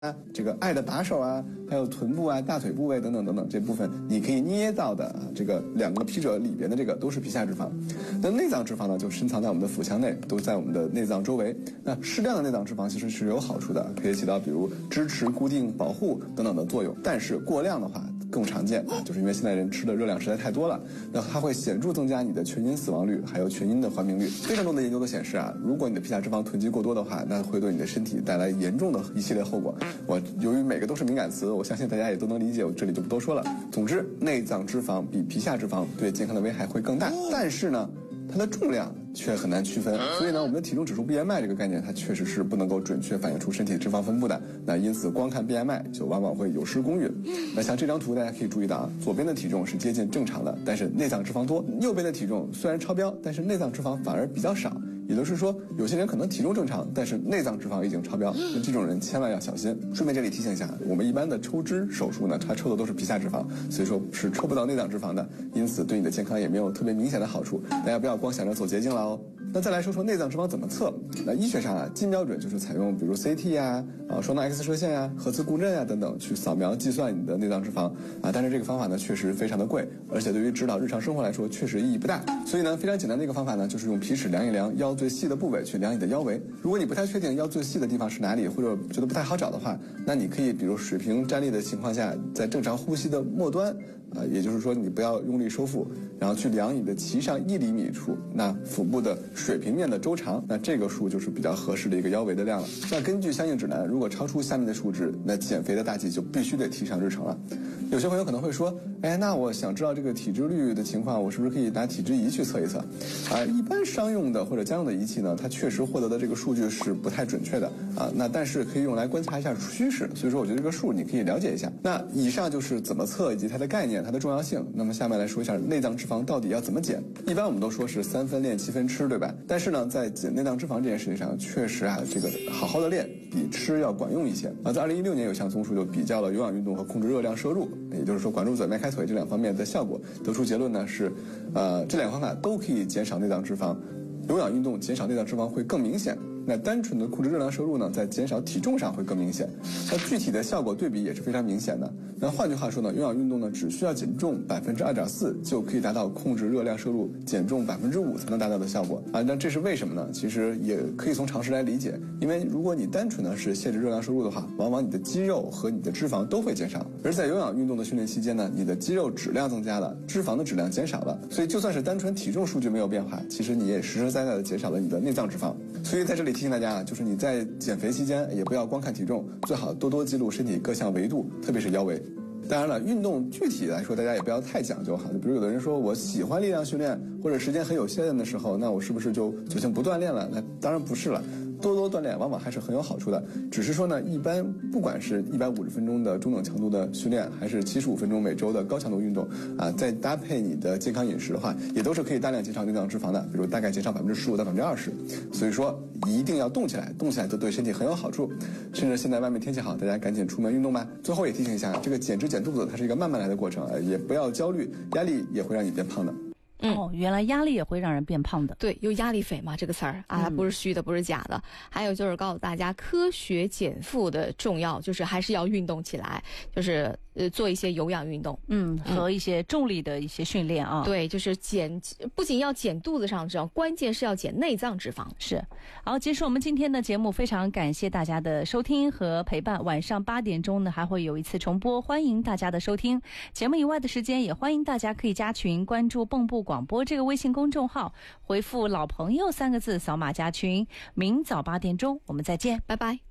这个爱的把手啊，还有臀部啊、大腿部位等等等等这部分，你可以捏到的这个两个皮褶里边的这个都是皮下脂肪。那内脏脂肪呢，就深藏在我们的腹腔内，都在我们的内脏周围。那适量的内脏脂肪其实是有好处的，可以起到比如支持、固定、保护等等的作用。但是过量的话更常见啊，就是因为现在人吃的热量实在太多了，那它会显著增加你的全因死亡率，还有全因的患病率。非常多的研究都显示啊，如果你的皮下脂肪囤积过多的话，那会对你的身体带来严重的一系列后果。由于每个都是敏感词，我相信大家也都能理解，我这里就不多说了。总之，内脏脂肪比皮下脂肪对健康的危害会更大，但是呢，它的重量却很难区分，所以呢，我们的体重指数 BMI 这个概念，它确实是不能够准确反映出身体脂肪分布的。那因此，光看 BMI 就往往会有失公允。那像这张图，大家可以注意到啊，左边的体重是接近正常的，但是内脏脂肪多；右边的体重虽然超标，但是内脏脂肪反而比较少。也就是说，有些人可能体重正常，但是内脏脂肪已经超标，那这种人千万要小心。顺便这里提醒一下，我们一般的抽脂手术呢，它抽的都是皮下脂肪，所以说是抽不到内脏脂肪的，因此对你的健康也没有特别明显的好处。大家不要光想着走捷径了哦。那再来说说内脏脂肪怎么测？那医学上啊，金标准就是采用比如 CT 啊、双脑 X 射线啊、核磁共振啊等等去扫描计算你的内脏脂肪啊。但是这个方法呢，确实非常的贵，而且对于指导日常生活来说，确实意义不大。所以呢，非常简单的一个方法呢，就是用皮尺量一量腰最细的部位去量你的腰围。如果你不太确定腰最细的地方是哪里，或者觉得不太好找的话，那你可以比如水平站立的情况下，在正常呼吸的末端也就是说你不要用力收腹，然后去量你的脐上1厘米处那腹部的水平面的周长，那这个数就是比较合适的一个腰围的量了。那根据相应指南，如果超出下面的数值，那减肥的大计就必须得提上日程了。有些朋友可能会说，那我想知道这个体脂率的情况，我是不是可以拿体脂仪去测一测？一般商用的或者家用的仪器呢，它确实获得的这个数据是不太准确的那但是可以用来观察一下趋势，所以说我觉得这个数你可以了解一下。那以上就是怎么测以及它的概念、它的重要性。那么下面来说一下内脏脂肪到底要怎么减。一般我们都说是3分练7分吃，对吧？但是呢，在减内脏脂肪这件事情上，确实这个好好的练比吃要管用一些在2016年有项综述就比较了有氧运动和控制热量摄入，也就是说管住嘴迈开腿这两方面的效果，得出结论呢是这两个方法都可以减少内脏脂肪，有氧运动减少内脏脂肪会更明显，那单纯的控制热量摄入呢，在减少体重上会更明显。那具体的效果对比也是非常明显的。那换句话说呢，有氧运动呢，只需要减重2.4%就可以达到控制热量摄入减重5%才能达到的效果那这是为什么呢？其实也可以从常识来理解，因为如果你单纯的是限制热量摄入的话，往往你的肌肉和你的脂肪都会减少。而在有氧运动的训练期间呢，你的肌肉质量增加了，脂肪的质量减少了，所以就算是单纯体重数据没有变化，其实你也实实在在的减少了你的内脏脂肪。所以在这里提醒大家就是你在减肥期间也不要光看体重，最好多多记录身体各项维度，特别是腰围。当然了，运动具体来说大家也不要太讲究就比如有的人说我喜欢力量训练，或者时间很有限的时候，那我是不是就索性不锻炼了？那当然不是了，多多锻炼往往还是很有好处的。只是说呢，一般不管是150分钟的中等强度的训练，还是75分钟每周的高强度运动再搭配你的健康饮食的话，也都是可以大量减少内脏脂肪的，比如大概减少15%到20%。所以说一定要动起来，动起来都对身体很有好处。甚至现在外面天气好，大家赶紧出门运动吧。最后也提醒一下，这个减脂减肚子它是一个慢慢来的过程也不要焦虑，压力也会让你变胖的。 原来压力也会让人变胖的。 对，有压力肥嘛这个词儿不是虚的，不是假的。还有就是告诉大家，科学减负的重要，就是还是要运动起来，就是做一些有氧运动， 和一些重力的一些训练对，就是不仅要减肚子上脂肪，关键是要减内脏脂肪。 是。好，结束我们今天的节目，非常感谢大家的收听和陪伴。晚上8点钟呢还会有一次重播，欢迎大家的收听。节目以外的时间，也欢迎大家可以加群，关注蚌埠广播这个微信公众号，回复老朋友3个字，扫码加群。明早8点钟我们再见， 拜拜。